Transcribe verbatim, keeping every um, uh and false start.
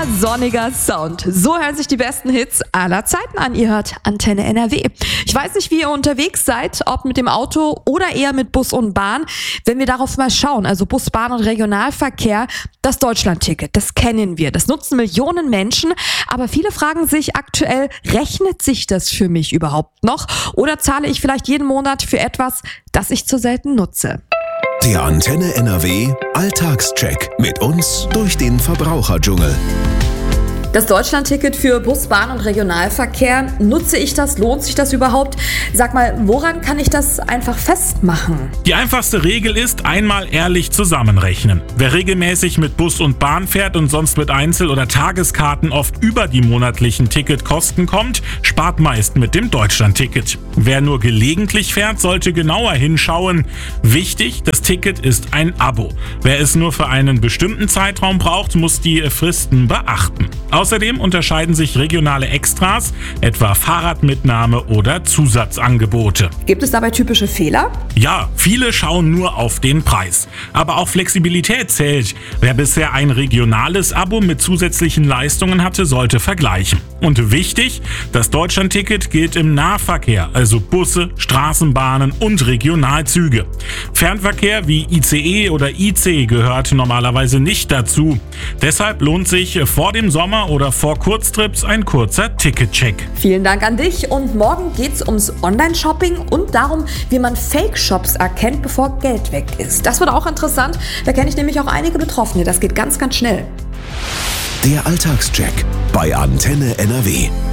sonniger Sound. So hören sich die besten Hits aller Zeiten an. Ihr hört Antenne N R W. Ich weiß nicht, wie ihr unterwegs seid, ob mit dem Auto oder eher mit Bus und Bahn. Wenn wir darauf mal schauen, also Bus, Bahn und Regionalverkehr, das Deutschlandticket, das kennen wir. Das nutzen Millionen Menschen. Aber viele fragen sich aktuell, rechnet sich das für mich überhaupt noch? Oder zahle ich vielleicht jeden Monat für etwas, das ich zu selten nutze? Der Antenne N R W Alltagscheck mit uns durch den Verbraucherdschungel. Das Deutschlandticket für Bus, Bahn und Regionalverkehr, nutze ich das? Lohnt sich das überhaupt? Sag mal, woran kann ich das einfach festmachen? Die einfachste Regel ist, einmal ehrlich zusammenrechnen. Wer regelmäßig mit Bus und Bahn fährt und sonst mit Einzel- oder Tageskarten oft über die monatlichen Ticketkosten kommt, spart meist mit dem Deutschlandticket. Wer nur gelegentlich fährt, sollte genauer hinschauen. Wichtig, das Ticket ist ein Abo. Wer es nur für einen bestimmten Zeitraum braucht, muss die Fristen beachten. Außerdem unterscheiden sich regionale Extras, etwa Fahrradmitnahme oder Zusatzangebote. Gibt es dabei typische Fehler? Ja, viele schauen nur auf den Preis. Aber auch Flexibilität zählt. Wer bisher ein regionales Abo mit zusätzlichen Leistungen hatte, sollte vergleichen. Und wichtig, das Deutschlandticket gilt im Nahverkehr, also Busse, Straßenbahnen und Regionalzüge. Fernverkehr wie I C E oder I C gehört normalerweise nicht dazu. Deshalb lohnt sich vor dem Sommer oder vor Kurztrips ein kurzer Ticketcheck. Vielen Dank an dich und morgen geht's ums Online-Shopping und darum, wie man Fake-Shops erkennt, bevor Geld weg ist. Das wird auch interessant, da kenne ich nämlich auch einige Betroffene, das geht ganz, ganz schnell. Der Alltagscheck bei Antenne N R W.